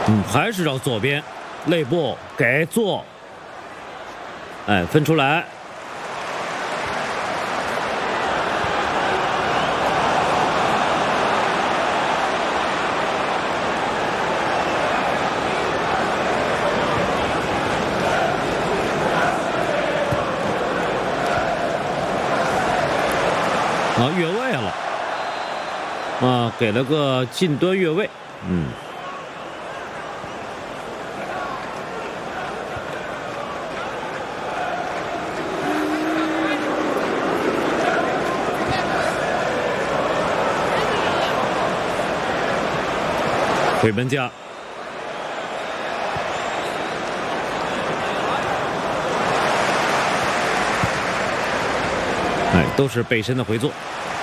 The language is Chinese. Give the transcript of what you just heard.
还是绕左边，内部给做，哎，分出来。越位了，给了个近端越位，回门将，哎，都是背身的回做。